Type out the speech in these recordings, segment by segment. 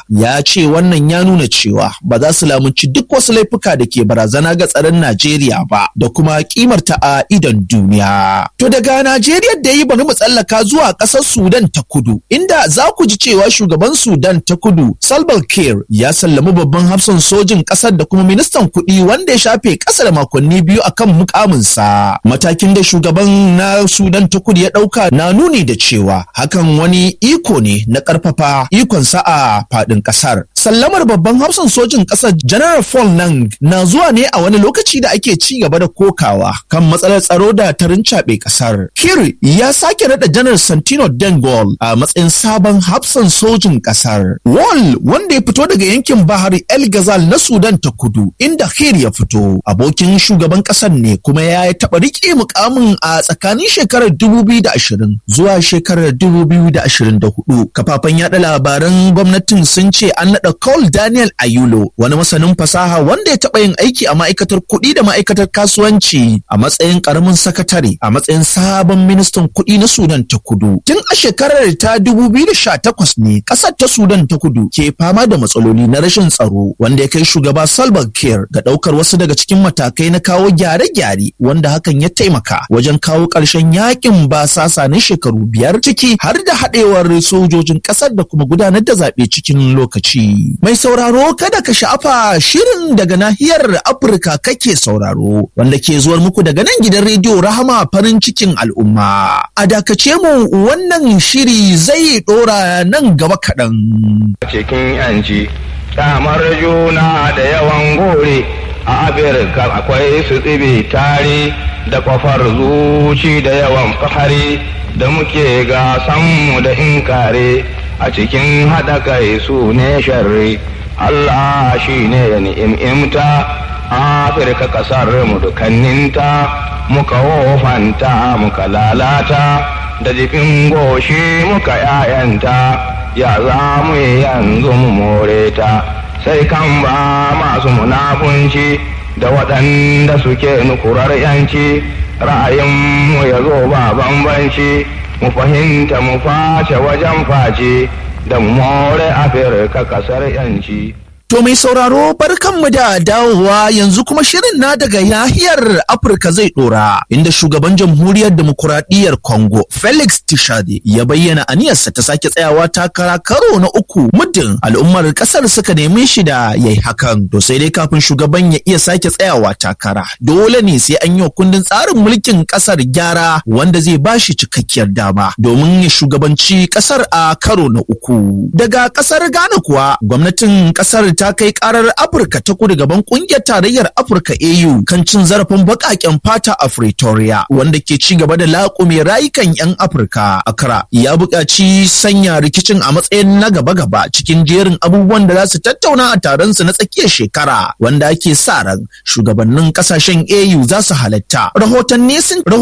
ya ce wannan ya nuna cewa ba za su lamunci duk wasu laifuka da ke barazana ga tsaron Najeriya ba da kuma kimarta a idon duniya. To daga Najeriya da yi bari mu tsallaka zuwa ƙasar Sudan ta Kudu, inda za ku ji cewa shugaban Sudan ta Kudu Salva Kiir ya sallami babban hafsan sojin ƙasar da kuma ministan kuɗi wanda ya shafe ƙasa da makonni biyu akan mukaminsa. Matakin da shugaban na Sudan ta Kudu ya ɗauka na nuni da cewa hakan wani iko ne na ƙarfafa ikonsa a faɗin ƙasar. Sallamar babban hafsan sojin ƙasar General Paul Nang na zuwa ne a wani lokaci da ake ci gaba da kokawa kan matsalar tsaro da ta rincaɓe ƙasar. Kiir ya sake naɗa General Santino Dengol a matsayin sabon hafsan sojin ƙasar. Wall wanda ya fito daga yankin Bahar El Ghazal na Sudan ta Kudu inda Kiir ya fito abokin shugaban ƙasar ne kuma ya taɓa riƙe mukamin a tsakanin shekarar 2020 zuwa shekarar 2024. Kafafen yaɗa labaran gwamnatin sun ce an naɗa Cole Daniel Ayulo wani masanin fasaha wanda ya taɓa yin aiki a ma'aikatar kuɗi da ma'aikatar kasuwanci a matsayin ƙaramin sakatare a matsayin sabon ministan kuɗi na Sudan ta Kudu. Tun a shekarar ta 2018 ne ƙasar ta Sudan ta Kudu ke fama da matsaloli na rashin tsaro wanda ya kai shugaba Salva Kiir ga ɗaukar wasu daga cikin matakai na kawo gyare-gyare wanda hakan ya taimaka wajen kawo ƙarshen yakin basasa na shekaru 5 ciki har da haɗewar sojojin ƙasar da kuma gudanar da zaɓe cikin lokaci. Mai sauraro kada ka sha'afa shirin daga nahiyar Afirka kake sauraro wanda ke zuwar muku daga nan gidan rediyo Rahama farin cikin al'umma. A dakace mu wannan shiri zai ɗora nan gaba kaɗan. Cikin yanci, damar juna da yawan gore a Afirka akwai su tsibi tare da kwafar zuci da yawan fahari da muke gasanmu da inkare a cikin haɗa kai su ne sharri. Allah shi ne ya ni'imta Afirka ƙasar mu dukanninta muka wofanta muka lalata da jifin goshi muka yayanta ya za mu yanzu mu more ta sai kan ba masu munafunci da waɗanda suke nukurar yanci ra'ayinmu ya zo ba bambanci mu fahimta mu face wajen face da more Afirka ƙasar yanci. To mai sauraro barkanmu da dawowa yanzu kuma shirin na daga nahiyar Afirka zai dora inda shugaban jamhuriyar demokuraɗiyyar Congo Felix Tshisekedi ya bayyana aniyarsa ta sake tsayawa takara karo na 3 muddin al'ummar kasar suka neme shi da yayi hakan. To sai dai kafin shugaban ya iya sake tsayawa takara dole ne sai an yi kundin tsarin mulkin kasar gyara wanda zai bashi cikakkiyar dama domin ya shugabanci kasar a karo na 3. Daga kasar Ghana kuwa gwamnatin kasar ta kai karar Afirka ta Kudu gaban kungiyar tarayyar Afirka AU kan cin zarafin baƙaƙen fata a Pretoria wanda ke ci gaba da laƙume rayukan 'yan Afirka. Accra ya buƙaci sanya rikicin a matsayin na gaba-gaba cikin jerin abubuwan da za su tattauna a taron su na tsakiyar shekara wanda ake sa ran shugabannin kasashen AU za su halatta. Rahotanni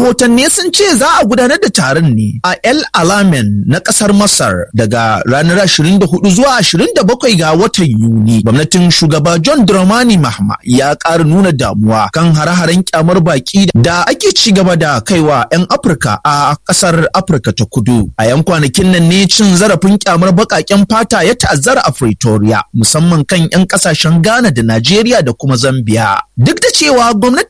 sun ce za a gudanar da taron ne a El Alamein na ƙasar Masar daga ranar 24 zuwa 27 ga watan Yuni. Gwamnatin shugaba John Dramani Mahama ya ƙara nuna damuwa kan hare-haren kyamar baki da ake ci gaba da kaiwa 'yan Afirka a ƙasar Afirka ta Kudu. A 'yan kwanakin nan ne cin zarafin kyamar baƙaƙen fata ya ta'azzara a Pretoria musamman kan 'yan ƙasashen Ghana da Najeriya da kuma Zambia. Duk da cewa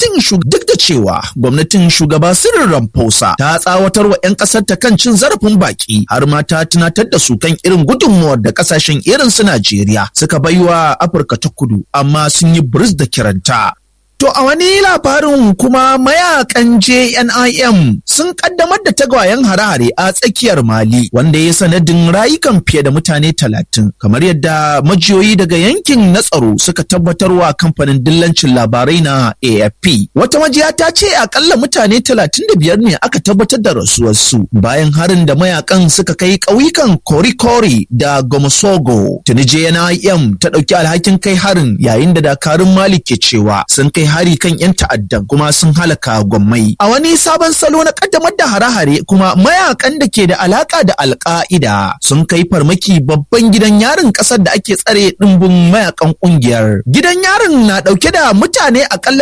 gwamnatin shugaba Cyril Ramaphosa ta tsawatar wa 'yan ƙasar ta kan cin zarafin baki har ma ta tunatar da su kan irin gudunmuwar da ƙasashen irin su Najeriya suka baiwa Afirka ta Kudu amma sun yi buris da kiranta. To a wani labarin kuma mayakan JNIM sun kaddamar da tagwayen hare-hare a tsakiyar Mali wanda ya sanadin rayukan fiye da mutane 30 kamar yadda majiyoyi daga yankin na tsaro suka tabbatarwa kamfanin dillancin labarai na AFP. Wata majiya ta ce akalla mutane 35 ne aka tabbatar da rasuwarsu bayan harin da mayakan suka kai ƙauyukan Korikori da Gomosogo. Tuni JNIM ta ɗauki alhakin kai harin yayin da dakarun Mali ke cewa sun kai kai hari kan 'yan ta'addan kuma sun halaka gwammai. A wani sabon salo na kaddamar da hare-hare kuma mayakan da ke da alaka da Al-Qaida sun kai farmaki babban gidan yarin kasar da ake tsare dimbin mayakan kungiyar. Gidan yarin na dauke da mutane akalla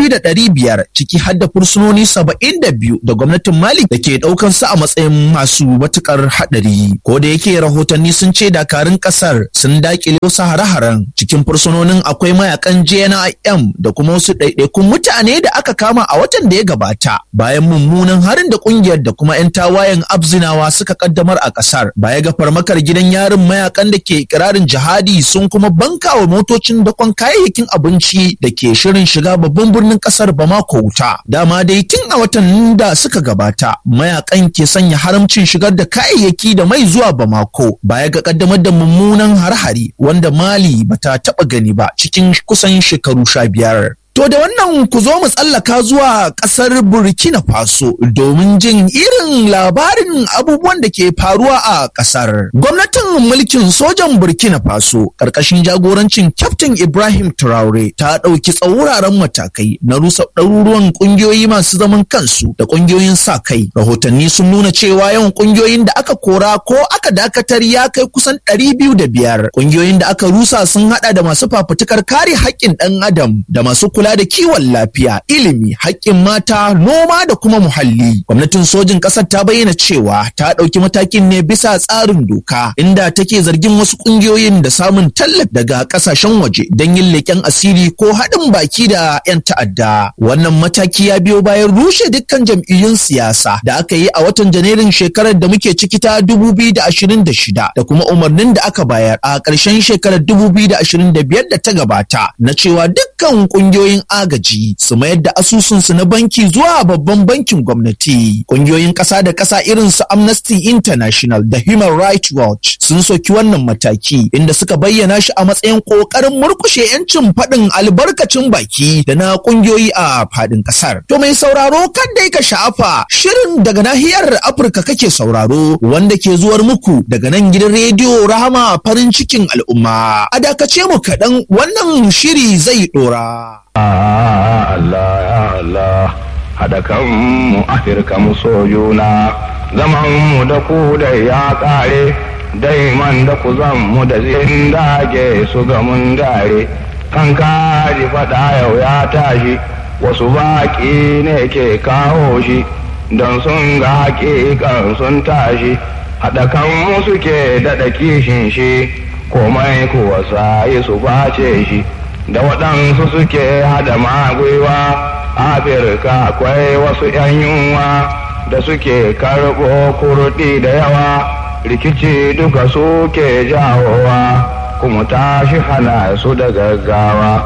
2,500 ciki har da fursunoni 72 da gwamnatin Mali da ke daukar su a matsayin masu matukar hadari. Ko da yake rahotanni sun ce dakarun kasar sun dakile wasu hare-haren, cikin fursunonin akwai mayakan JNIM da kuma wasu ɗaiɗaikun mutane da aka kama a watan da ya gabata bayan mummunan harin da kungiyar da kuma 'yan tawayen Abzinawa suka kaddamar a kasar. Baya ga farmakar gidan yarin, mayakan da ke ikirarin jihadi sun kuma banka wa motocin dakon kayayyakin abinci da ke shirin shiga babban birnin kasar Bamako wuta. Dama dai tun a watan da suka gabata mayakan ke sanya haramcin shigar da kayayyaki da mai zuwa Bamako baya ga kaddamar da mummunan har-hari wanda Mali bata taba gani ba cikin kusan shekaru 15. To da wannan ku zo mu tsallaka zuwa ƙasar Burkina Faso domin jin irin labarin abubuwan da ke faruwa a ƙasar. Gwamnatin mulkin sojan Burkina Faso ƙarƙashin jagorancin Captain Ibrahim Traore ta ɗauki tsauraran matakai na rusa ɗaruruwan ƙungiyoyi masu zaman kansu da ƙungiyoyin sa kai. Rahotanni sun nuna cewa yawan ƙungiyoyin da aka kora ko aka dakatar ya kai kusan 205. Ƙungiyoyin da aka rusa sun haɗa da masu fafutukar kare haƙƙin ɗan adam da masu kula da kiwon lafiya, ilimi, haƙƙin mata, noma da kuma muhalli. Gwamnatin sojin ƙasar ta bayyana cewa ta ɗauki matakin ne bisa tsarin doka, inda take zargin wasu ƙungiyoyin da samun tallafi daga ƙasashen waje don yin leƙen asiri ko haɗin baki da 'yan ta'adda. Wannan mataki ya biyo bayan rushe dukkan jam'iyyun siyasa da aka yi a watan Janairun shekarar da muke ciki ta 2026 da kuma umarnin da aka bayar a ƙarshen shekarar 2025 da ta gabata na cewa dukkan ƙungiyoyin agaji su mayar da asusunsu na banki zuwa babban bankin gwamnati. Ƙungiyoyin ƙasa da ƙasa irin su Amnesty International da Human Rights Watch sun soki wannan mataki, inda suka bayyana shi a matsayin ƙoƙarin murkushe 'yancin faɗin albarkacin baki da na ƙungiyoyi a faɗin ƙasar. To mai sauraro kan dai ka sha'afa, shirin daga nahiyar Afirka kake sauraro wanda ke zuwar muku daga nan gidan rediyo Rahama farin cikin al'umma. A dakace mu kaɗan, wannan shiri zai ɗora. Allah ya Allah, haɗa kanmu Afirka mu so juna, zaman mu da ku da ya ƙare, daiman da ku zan mu da zin dage su ga mun dare, kan kaji faɗa yau ya tashi, wasu baƙi ne ke kawo shi, don sun ga haƙiƙan sun tashi, haɗa kanmu suke daɗa kishin shi, komai kuwa sai su bace shi. Da waɗansu suke hada magwiwa, Afirka akwai wasu 'yan yunwa da suke karɓo kurɗi da yawa, rikici duka suke jawowa, kuma tashi hana su da gaggawa.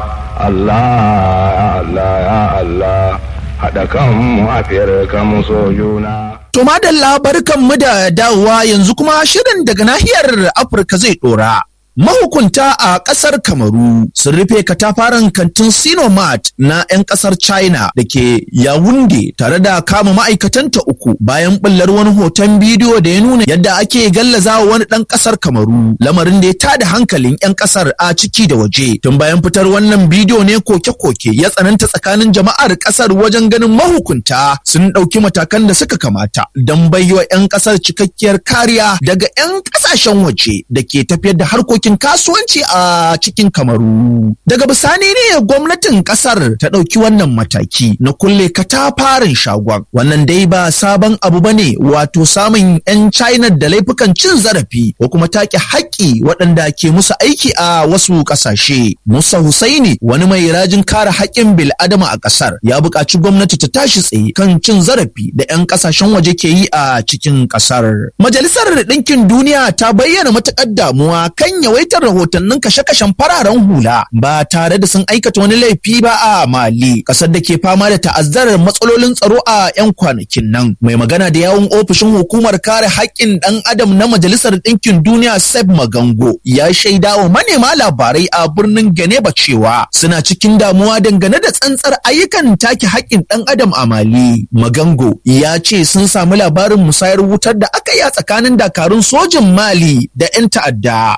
Allah, Allah, ya Allah, haɗa kanmu Afirka mu so juna. To madalla barkanmu da dawowa, yanzu kuma shirin daga nahiyar Afirka zai ɗora. Mahukunta a ƙasar Kamaru sun rufe katafaren kantin Sinomat na 'yan ƙasar China da ke Yaounde tare da kama ma'aikatanta 3 bayan ɓullar wani hoton bidiyo da ya nuna yadda ake gallazawa wani ɗan ƙasar Kamaru, lamarin da ya tada hankalin 'yan ƙasar a ciki da waje. Tun bayan fitar wannan bidiyo ne koke-koke ya tsananta tsakanin jama'ar ƙasar wajen ganin mahukunta sun ɗauki matakan da suka kamata don baiwa 'yan ƙasar cikakkiyar kariya daga 'yan ƙasashen waje da ke tafiyar da harkokin kasuwanci a cikin Kamaru. Daga bisani ne gwamnatin kasar ta ɗauki wannan mataki na kulle katafaren shagon. Wannan dai ba sabon abu bane, wato samun 'yan China da laifukan cin zarafi ko kuma take haƙƙi waɗanda ke musu aiki a wasu ƙasashe. Musa Husaini, wani mai rajin kare haƙƙin bil'adama a ƙasar, ya buƙaci gwamnati ta tashi tsaye kan cin zarafi da 'yan ƙasashen waje ke yi a cikin ƙasar. Majalisar Ɗinkin Duniya ta bayyana matuƙar damuwa kan yawaitar rahotannin kashe-kashen fararen hula ba tare da sun aikata wani laifi ba a Mali, kasar da ke fama da ta'azzarar matsalolin tsaro a 'yan kwanakin nan. Mai magana da yawun ofishin hukumar kare haƙƙin ɗan adam na Majalisar Ɗinkin Duniya Seb Magango ya shaida wa manema labarai a birnin Geneva cewa suna cikin damuwa dangane da tsantsar ayyukan take haƙƙin ɗan adam a Mali. Magango ya ce sun samu labarin musayar wutar da aka yi a tsakanin dakarun sojin Mali da 'yan ta'adda, kuma abin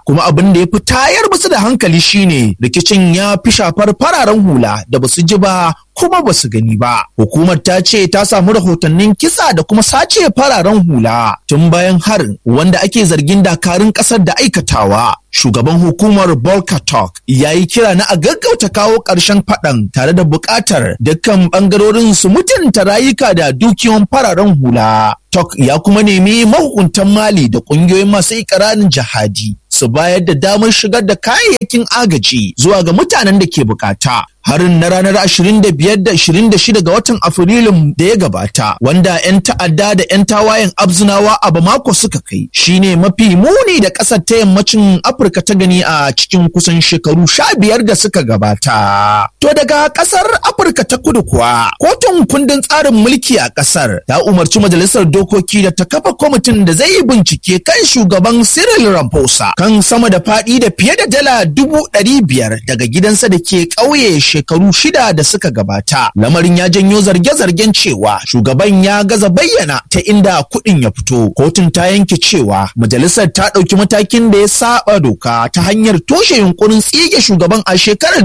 abin da ya fi tayar musu da hankali shine rikicin ya fi shafar fararen hula da basu ji ba kuma ba su gani ba. Hukumar ta ce ta samu rahotannin kisa da kuma sace fararen hula tun bayan harin wanda ake zargin dakarun ƙasar da aikatawa. Shugaban hukumar Volker Turk ya yi kira na a gaggauta kawo ƙarshen faɗan tare da buƙatar dukkan ɓangarorin su mutunta rayuka da dukiyoyin fararen hula. Turk ya kuma nemi mahukuntan Mali da ƙungiyoyin masu ikirarin jihadi su bayar da damar shigar da kayayyakin agaji zuwa ga mutanen da ke bukata. Harin na ranar 25 da 26 ga watan Afrilun da ya gabata wanda 'yan ta'adda da 'yan tawayen Abzinawa a Bamako suka kai shine mafi muni da ƙasar ta yammacin Afirka ta gani a cikin kusan shekaru 15 da suka gabata. To daga ƙasar Afirka ta Kudu kuwa kotun kundin tsarin mulki a ƙasar ta umarci majalisar dokoki da ta kafa kwamitin da zai yi bincike kan shugaban Cyril Ramaphosa kan sama da faɗi da fiye da dala 500,000 daga gidansa da ke ƙauye shekaru 6 da suka gabata. Lamarin ya janyo zarge-zargen cewa shugaban ya gaza bayyana ta inda kuɗin ya fito. Kotun ta yanke cewa majalisar ta ɗauki matakin da ya saba doka ta hanyar toshe yunkurin tsige shugaban a shekarar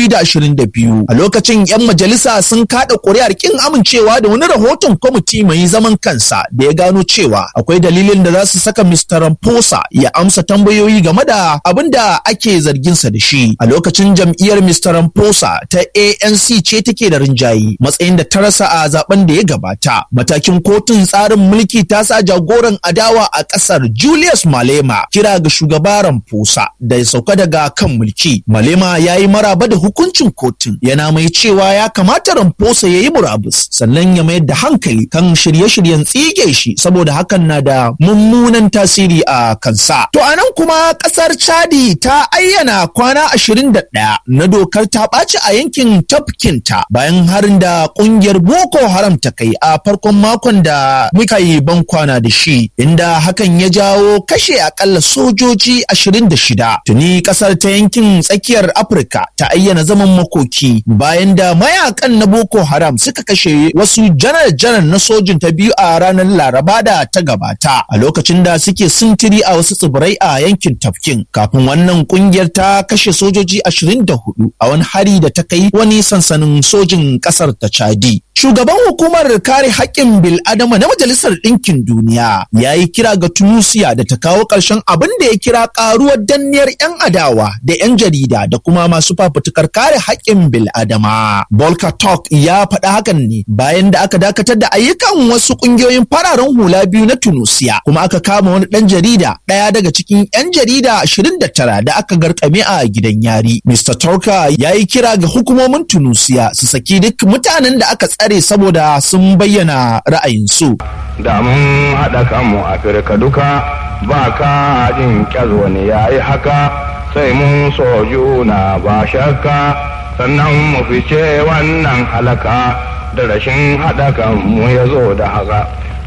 2022. A lokacin 'yan majalisa sun kaɗa ƙuri'ar kin amincewa da wani rahoton kwamiti mai zaman kansa da ya gano cewa akwai dalilin da za su saka Mr. Ramaphosa ya amsa tambayoyi game da abin da ake zarginsa da shi. A lokacin jam'iyyar Mr. Ramaphosa ta ANC ce take da rinjaye matsayin da ta rasa a zaben da ya gabata. Matakin kotun tsarin mulki ta sa jagoran adawa a ƙasar Julius Malema kira ga shugaba Ramaphosa da ya sauka daga kan mulki. Malema ya yi maraba da hukuncin kotun yana mai cewa ya kamata Ramaphosa ya yi murabus sannan ya mayar da hankali kan shirye-shiryen tsige shi saboda hakan na da mummunan tasiri a kansa. To anan kuma ƙasar Chadi ta ayyana kwana 21 na dokar ta ɓaci a yankin tafkinta bayan harin da ƙungiyar Boko Haram ta kai a farkon makon da muka yi ban kwana da shi inda hakan ya jawo kashe akalla sojoji 26. Tuni ƙasar ta yankin tsakiyar Afirka ta ayyana zaman makoki bayan da mayakan na Boko Haram suka kashe wasu janar-janar na sojin ta biyu a ranar Laraba da ta gabata a lokacin da suke sintiri a wasu tsibirai a yankin tafkin. Kafin wannan ƙungiyar ta kashe sojoji 24 a wani hari da ta kai wani sansanin sojin ƙasar ta Chadi. Shugaban hukumar kare haƙƙin bil'adama na Majalisar Ɗinkin Duniya ya yi kira ga Tunusia da ta kawo ƙarshen abin da ya kira ƙaruwar danniyar 'yan adawa da 'yan jarida da kuma masu fafutukar kare haƙƙin bil'adama. Volker Turk ya faɗa hakan ne bayan da aka dakatar da ayyukan wasu ƙungiyoyin fararen hula biyu na Tunusia kuma aka kama wani ɗan jarida ɗaya daga cikin 'yan jarida 29 da aka garkame a gidan yari. Mr. Turk ya yi kira ga hukumomin Tunusia su saki duk mutanen da aka tsare saboda sun bayyana ra'ayinsu. Da mun haɗa kanmu Afirka duka ba ka jin ƙyar wani ya yi haka sai mun so juna ba shakka sannan mu fice wannan halaka da rashin haɗa kanmu ya zo da haka.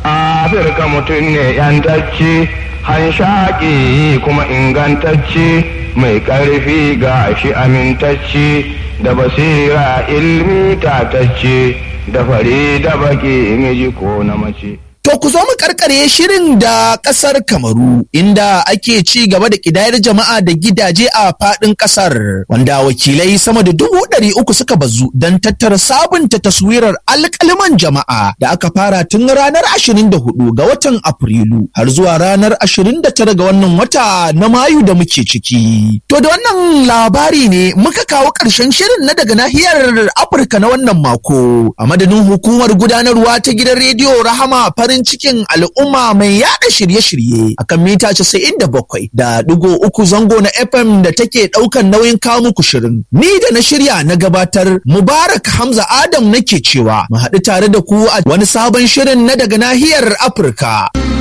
Afirka mutum ne yantacci hanshaƙi kuma ingantacci mai ƙarfi ga shi amintacci da basira ilmi tatacce da fari da baki miji ko na mace. To ku zo mu karkare shirin da kasar Kamaru inda ake ci gaba da kidayar jama'a da gidaje a fadin kasar wanda wakilai sama da 300,000 suka bazu don tattara sabunta taswirar alƙaliman jama'a da aka fara tun ranar 24 ga watan Afrilu har zuwa ranar 29 ga wannan wata na Mayu da muke ciki. To da wannan labari ne muka kawo ƙarshen shirin na daga nahiyar Afirka na wannan mako. A madadin hukumar gudanarwa ta gidan rediyo Rahama farin cikin al'umma mai yada shirye-shirye akan mita 97.3 zango na FM da take daukan nauyin kawo muku shirin. Ni da na shirya na gabatar Mubarak Hamza Adam nake cewa mu haɗu tare da ku a wani sabon shirin na daga nahiyar Afirka.